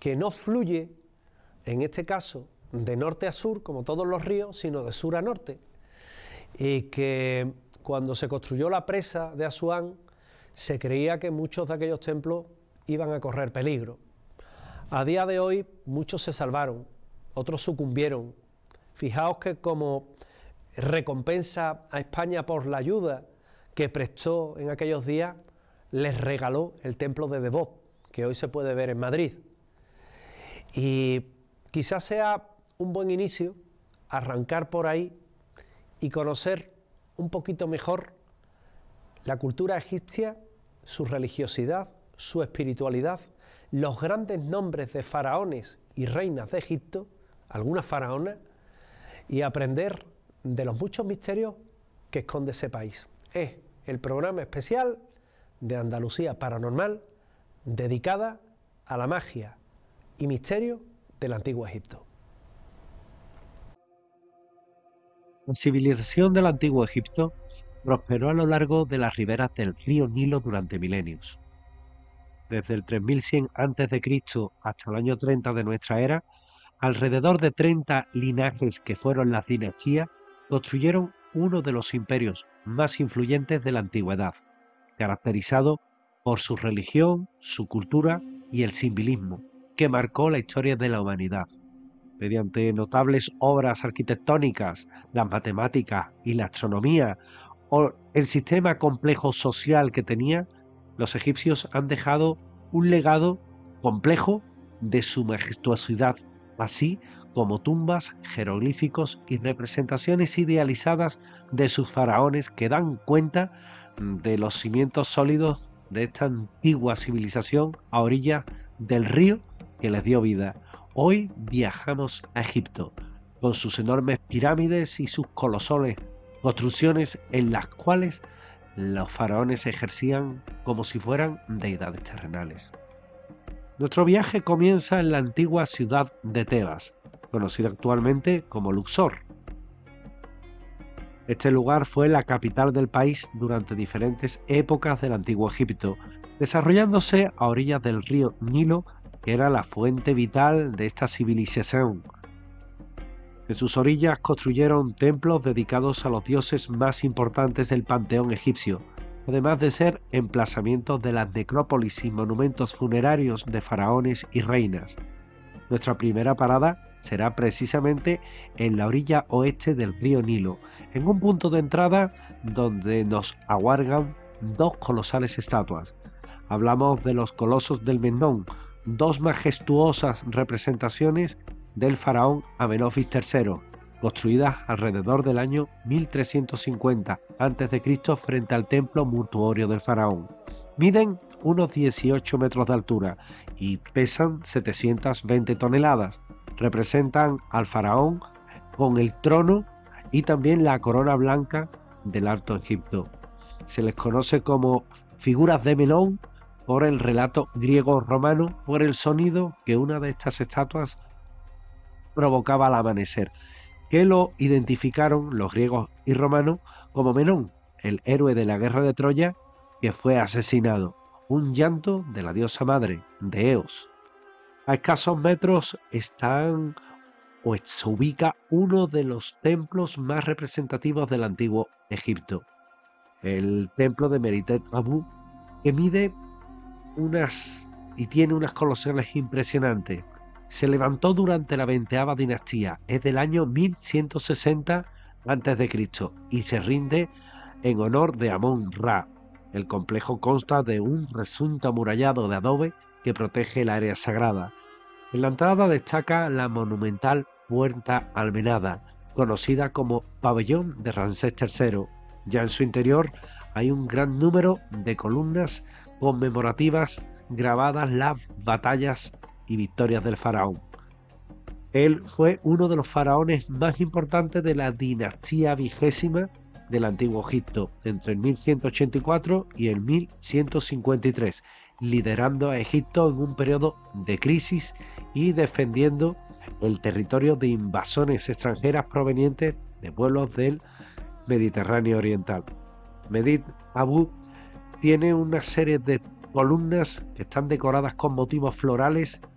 que no fluye, en este caso, de norte a sur, como todos los ríos, sino de sur a norte, y que cuando se construyó la presa de Asuán, se creía que muchos de aquellos templos iban a correr peligro. A día de hoy, muchos se salvaron, otros sucumbieron. Fijaos que como recompensa a España por la ayuda que prestó en aquellos días, les regaló el templo de Devot, que hoy se puede ver en Madrid. Y quizás sea un buen inicio arrancar por ahí y conocer un poquito mejor la cultura egipcia, su religiosidad, su espiritualidad, los grandes nombres de faraones y reinas de Egipto, algunas faraonas, y aprender de los muchos misterios que esconde ese país. Es el programa especial de Andalucía Paranormal dedicada a la magia y misterio del Antiguo Egipto. La civilización del Antiguo Egipto prosperó a lo largo de las riberas del río Nilo durante milenios. Desde el 3100 a.C. hasta el año 30 de nuestra era, alrededor de 30 linajes que fueron las dinastías construyeron uno de los imperios más influyentes de la antigüedad, caracterizado por su religión, su cultura y el simbolismo, que marcó la historia de la humanidad. Mediante notables obras arquitectónicas, las matemáticas y la astronomía, o el sistema complejo social que tenía, los egipcios han dejado un legado complejo de su majestuosidad, así como tumbas, jeroglíficos y representaciones idealizadas de sus faraones que dan cuenta de los cimientos sólidos de esta antigua civilización a orillas del río que les dio vida. Hoy viajamos a Egipto, con sus enormes pirámides y sus colosales construcciones en las cuales los faraones ejercían como si fueran deidades terrenales. Nuestro viaje comienza en la antigua ciudad de Tebas, conocida actualmente como Luxor. Este lugar fue la capital del país durante diferentes épocas del Antiguo Egipto, desarrollándose a orillas del río Nilo, que era la fuente vital de esta civilización. En sus orillas construyeron templos dedicados a los dioses más importantes del panteón egipcio, además de ser emplazamientos de las necrópolis y monumentos funerarios de faraones y reinas. Nuestra primera parada será precisamente en la orilla oeste del río Nilo, en un punto de entrada donde nos aguardan dos colosales estatuas. Hablamos de los colosos del Memnón, dos majestuosas representaciones del faraón Amenofis III, construidas alrededor del año 1350 a.C. frente al templo mortuorio del faraón. Miden unos 18 metros de altura y pesan 720 toneladas. Representan al faraón con el trono y también la corona blanca del Alto Egipto. Se les conoce como figuras de Menón por el relato griego-romano, por el sonido que una de estas estatuas provocaba al amanecer, que lo identificaron los griegos y romanos como Menón, el héroe de la guerra de Troya que fue asesinado, un llanto de la diosa madre, de Eos. A escasos metros se ubica uno de los templos más representativos del antiguo Egipto, el templo de Meritet Abu, que mide y tiene unas colosales impresionantes. Se levantó durante la 20ª dinastía, es del año 1160 a.C. y se rinde en honor de Amón-Ra. El complejo consta de un recinto amurallado de adobe que protege el área sagrada. En la entrada destaca la monumental Puerta Almenada, conocida como Pabellón de Ramsés III. Ya en su interior hay un gran número de columnas conmemorativas grabadas las batallas y victorias del faraón. Él fue uno de los faraones más importantes de la dinastía vigésima del Antiguo Egipto, entre el 1184 y el 1153, liderando a Egipto en un periodo de crisis y defendiendo el territorio de invasiones extranjeras provenientes de pueblos del Mediterráneo oriental. Meritet Abu tiene una serie de columnas que están decoradas con motivos florales